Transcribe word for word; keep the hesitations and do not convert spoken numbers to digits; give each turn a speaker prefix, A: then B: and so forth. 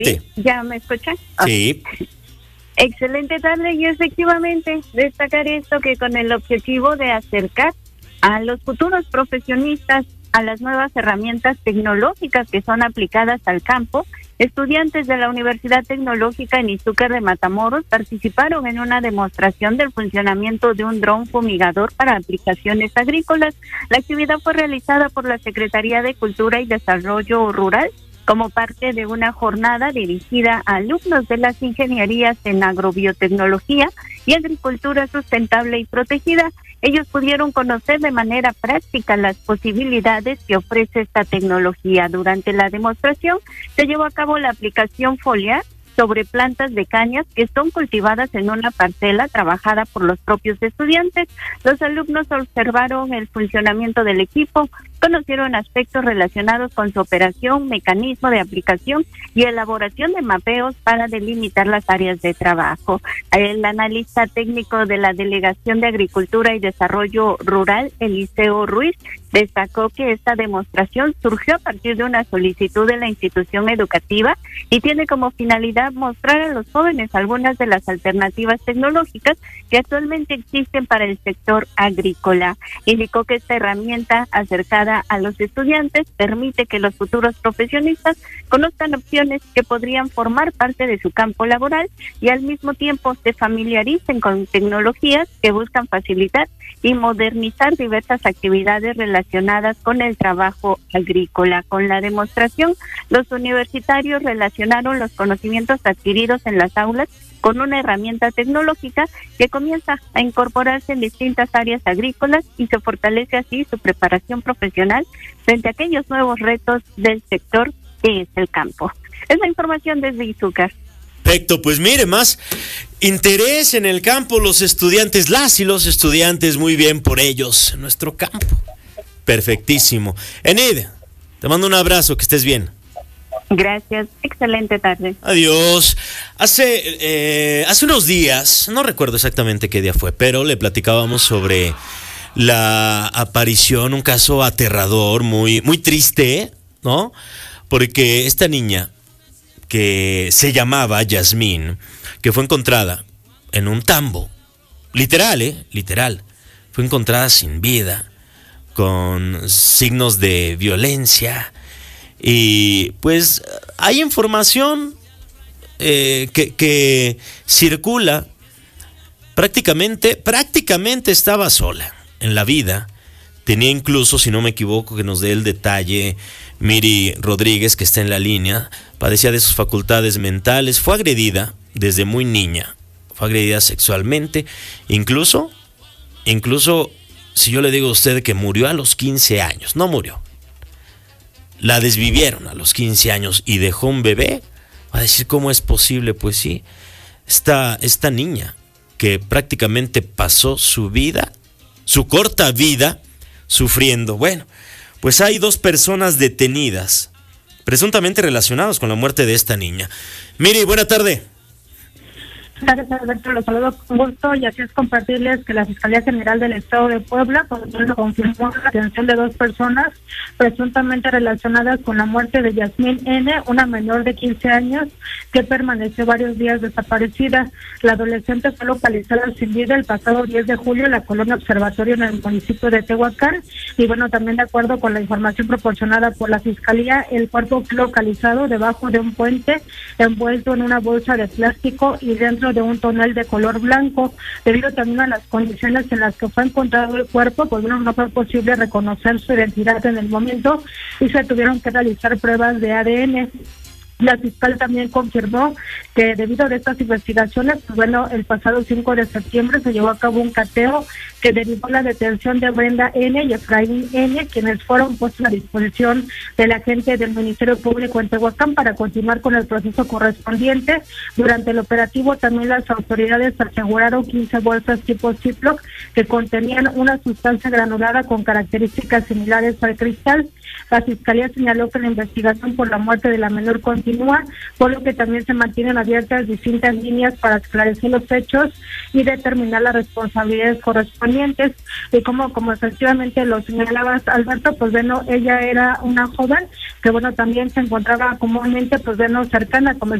A: Sí,
B: ¿ya me escuchan?
A: Sí.
B: Okay. Excelente tarde, y efectivamente destacar esto, que con el objetivo de acercar a los futuros profesionistas a las nuevas herramientas tecnológicas que son aplicadas al campo, estudiantes de la Universidad Tecnológica en Izúcar de Matamoros participaron en una demostración del funcionamiento de un dron fumigador para aplicaciones agrícolas. La actividad fue realizada por la Secretaría de Cultura y Desarrollo Rural como parte de una jornada dirigida a alumnos de las ingenierías en agrobiotecnología y agricultura sustentable y protegida. Ellos pudieron conocer de manera práctica las posibilidades que ofrece esta tecnología. Durante la demostración se llevó a cabo la aplicación foliar sobre plantas de cañas que son cultivadas en una parcela trabajada por los propios estudiantes. Los alumnos observaron el funcionamiento del equipo, conocieron aspectos relacionados con su operación, mecanismo de aplicación y elaboración de mapeos para delimitar las áreas de trabajo. El analista técnico de la Delegación de Agricultura y Desarrollo Rural, Eliseo Ruiz, destacó que esta demostración surgió a partir de una solicitud de la institución educativa y tiene como finalidad mostrar a los jóvenes algunas de las alternativas tecnológicas que actualmente existen para el sector agrícola. Indicó que esta herramienta acercada a los estudiantes permite que los futuros profesionistas conozcan opciones que podrían formar parte de su campo laboral y al mismo tiempo se familiaricen con tecnologías que buscan facilitar y modernizar diversas actividades relacionadas con el trabajo agrícola. Con la demostración, los universitarios relacionaron los conocimientos adquiridos en las aulas con una herramienta tecnológica que comienza a incorporarse en distintas áreas agrícolas y se fortalece así su preparación profesional frente a aquellos nuevos retos del sector que es el campo. Es la información desde Izúcar.
A: Perfecto, pues mire, más interés en el campo, los estudiantes, las y los estudiantes, muy bien por ellos, en nuestro campo. Perfectísimo. Enid, te mando un abrazo, que estés bien.
B: Gracias, excelente tarde.
A: Adiós. Hace, eh, hace unos días, no recuerdo exactamente qué día fue, pero le platicábamos sobre la aparición, un caso aterrador, muy, muy triste, ¿no? Porque esta niña, que se llamaba Yasmín, que fue encontrada en un tambo, literal, ¿eh? Literal, fue encontrada sin vida, con signos de violencia. Y pues hay información eh, que, que circula. Prácticamente, prácticamente estaba sola en la vida. Tenía incluso, si no me equivoco, que nos dé el detalle Miri Rodríguez, que está en la línea, padecía de sus facultades mentales, fue agredida desde muy niña, fue agredida sexualmente, incluso, incluso si yo le digo a usted que murió a los quince años, no murió. La desvivieron a los quince años y dejó un bebé. Va a decir, ¿cómo es posible? Pues sí, esta, esta niña que prácticamente pasó su vida, su corta vida, sufriendo. Bueno, pues hay dos personas detenidas, presuntamente relacionadas con la muerte de esta niña. Miri, buena tarde.
C: Gracias, Alberto, los saludo con gusto y así es compartirles que la Fiscalía General del Estado de Puebla confirmó la detención de dos personas presuntamente relacionadas con la muerte de Yasmín N., una menor de quince años que permaneció varios días desaparecida. La adolescente fue localizada sin vida el pasado diez de julio en la colonia Observatorio en el municipio de Tehuacán y bueno, también de acuerdo con la información proporcionada por la Fiscalía, el cuerpo fue localizado debajo de un puente envuelto en una bolsa de plástico y dentro de un tonel de color blanco. Debido también a las condiciones en las que fue encontrado el cuerpo, pues bueno, no fue posible reconocer su identidad en el momento y se tuvieron que realizar pruebas de A D N. La fiscal también confirmó que debido a estas investigaciones, pues bueno, el pasado cinco de septiembre se llevó a cabo un cateo que derivó la detención de Brenda N. y Efraín N., quienes fueron puestos a disposición del agente del Ministerio Público en Tehuacán para continuar con el proceso correspondiente. Durante el operativo también las autoridades aseguraron quince bolsas tipo Ziploc que contenían una sustancia granulada con características similares al cristal. La Fiscalía señaló que la investigación por la muerte de la menor continúa, por lo que también se mantienen abiertas distintas líneas para esclarecer los hechos y determinar las responsabilidades correspondientes. Y como, como efectivamente lo señalabas, Alberto, pues bueno, ella era una joven que bueno, también se encontraba comúnmente pues bueno, cercana, como